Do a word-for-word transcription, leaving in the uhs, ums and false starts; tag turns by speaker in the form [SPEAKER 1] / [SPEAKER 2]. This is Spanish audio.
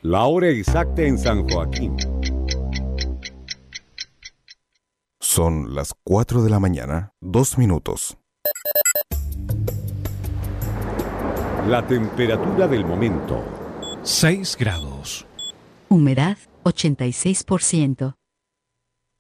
[SPEAKER 1] La hora exacta en San Joaquín.
[SPEAKER 2] Son las cuatro de la mañana, dos minutos.
[SPEAKER 1] La temperatura del momento.
[SPEAKER 3] seis grados.
[SPEAKER 4] Humedad ochenta y seis por ciento.